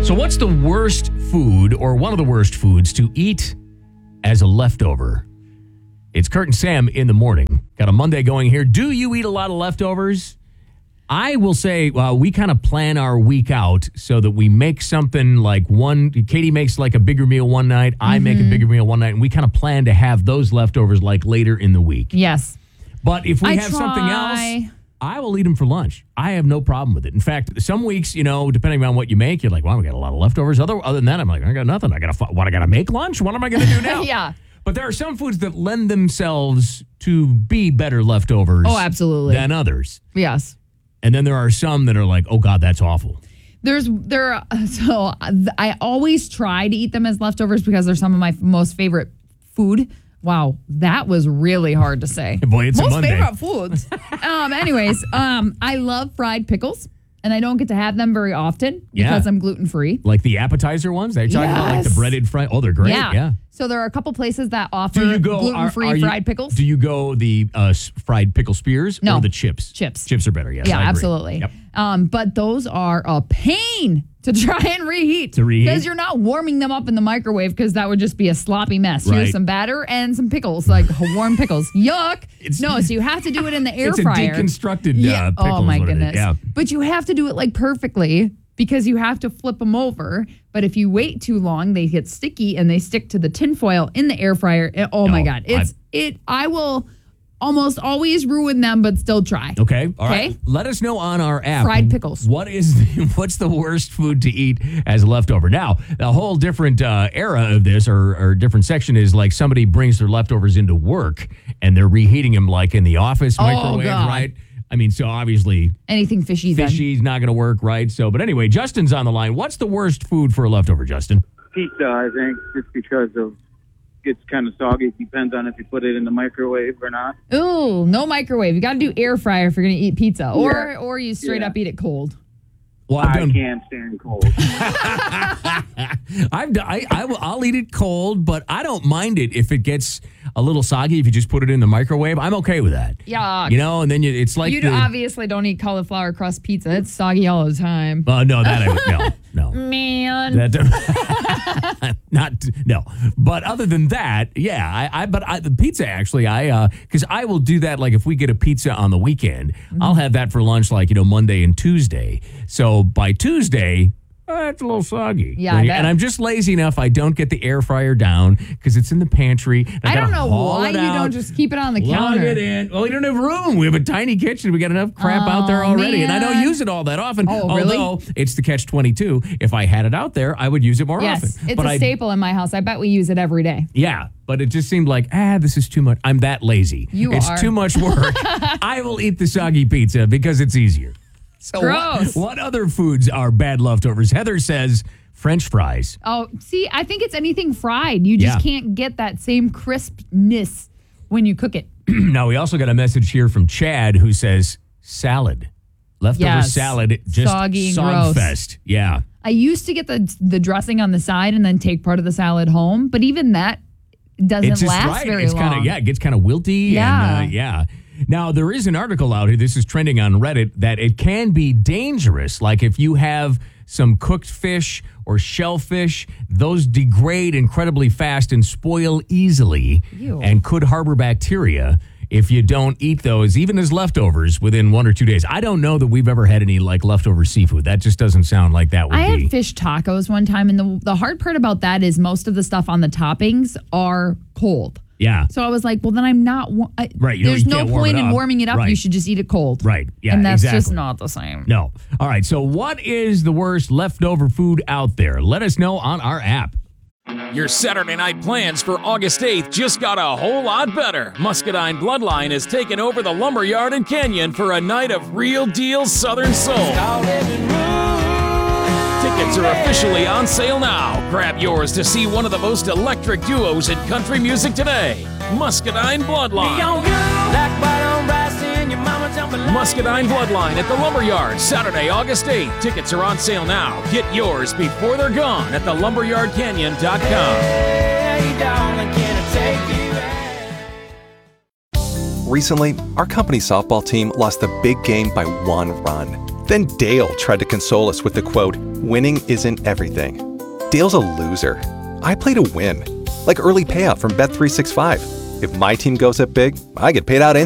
So what's the worst food or one of the worst foods to eat as a leftover? It's Kurt and Sam in the morning. Got a Monday going here. Do you eat a lot of leftovers? I will say, we kind of plan our week out so that we make something like Katie makes like a bigger meal one night. I make a bigger meal one night. And we kind of plan to have those leftovers like later in the week. Yes. But if we have something else, I will eat them for lunch. I have no problem with it. In fact, some weeks, depending on what you make, you're like, well, we got a lot of leftovers. Other than that, I'm like, I got nothing. I got to make lunch? What am I going to do now? Yeah. But there are some foods that lend themselves to be better leftovers. Oh, absolutely. Than others. Yes. And then there are some that are like, oh, God, that's awful. So I always try to eat them as leftovers because they're some of my most favorite food. Wow, that was really hard to say. Boy, it's a Monday. Most favorite foods. I love fried pickles, and I don't get to have them very often because I'm gluten-free. Like the appetizer ones? They're talking about like the breaded fried. Oh, they're great. Yeah. So there are a couple places that offer gluten-free fried pickles. Do you go the fried pickle spears or the chips? Chips. Chips are better, yes. Yeah, I agree. absolutely. Yep. But those are a pain to try and reheat. Because you're not warming them up in the microwave because that would just be a sloppy mess. Right. Here's some batter and some pickles, like warm pickles. Yuck. So you have to do it in the air fryer. It's a deconstructed pickle. Oh, my goodness. Yeah. But you have to do it like perfectly because you have to flip them over. But if you wait too long, they get sticky and they stick to the tinfoil in the air fryer. My God. I will almost always ruin them, but still try. Okay. All right. Let us know on our app. Fried pickles. What's the worst food to eat as a leftover? Now, a whole different era of this or different section is like somebody brings their leftovers into work and they're reheating them like in the office microwave, right? I mean, so obviously anything fishy is not going to work, right? So, but anyway, Justin's on the line. What's the worst food for a leftover, Justin? Pizza, I think, just because of gets kind of soggy. Depends on if you put it in the microwave or not. Ooh, no microwave. You got to do air fryer if you're going to eat pizza, or you straight up eat it cold. Well, I can't stand cold. I'll eat it cold, but I don't mind it if it gets a little soggy. If you just put it in the microwave, I'm okay with that. Yeah, and then it's like you obviously don't eat cauliflower crust pizza. It's soggy all the time. No, no, man. No. But other than that, the pizza actually, because I will do that. Like if we get a pizza on the weekend, I'll have that for lunch, like Monday and Tuesday. So by Tuesday, it's a little soggy. Yeah, and I'm just lazy enough. I don't get the air fryer down because it's in the pantry. I don't know why you don't just keep it on the counter. Plug it in. Well, we don't have room. We have a tiny kitchen. We got enough crap out there already, and I don't use it all that often. Oh, really? Although it's the catch-22. If I had it out there, I would use it more often. Yes, it's a staple in my house. I bet we use it every day. Yeah, but it just seemed like, this is too much. I'm that lazy. It's too much work. I will eat the soggy pizza because it's easier. So gross. What other foods are bad leftovers? Heather says French fries. Oh, see, I think it's anything fried. You just can't get that same crispness when you cook it. Now, we also got a message here from Chad who says salad. Leftover salad, just soggy, sog fest. Yeah. I used to get the dressing on the side and then take part of the salad home, but even that doesn't last very long. It gets kind of wilty. Yeah. And, Now, there is an article out here, this is trending on Reddit, that it can be dangerous. Like if you have some cooked fish or shellfish, those degrade incredibly fast and spoil easily. Ew. And could harbor bacteria if you don't eat those, even as leftovers, within 1 or 2 days. I don't know that we've ever had any like leftover seafood. That just doesn't sound like that would be. I had fish tacos one time, and the hard part about that is most of the stuff on the toppings are cold. Yeah. So I was like, well, then I'm not. Right. There's no point in warming it up. Right. You should just eat it cold. Right. Yeah. And that's exactly. just not the same. No. All right. So, what is the worst leftover food out there? Let us know on our app. Your Saturday night plans for August 8th just got a whole lot better. Muscadine Bloodline has taken over the Lumberyard in Canyon for a night of real deal Southern soul. Tickets are officially on sale now. Grab yours to see one of the most electric duos in country music today, Muscadine Bloodline. Muscadine Bloodline at the Lumberyard, Saturday, August 8th. Tickets are on sale now. Get yours before they're gone at thelumberyardcanyon.com. Hey, darling, can I take you out? Recently, our company softball team lost the big game by 1 run. Then Dale tried to console us with the quote, "Winning isn't everything." Dale's a loser. I play to win. Like early payout from Bet365. If my team goes up big, I get paid out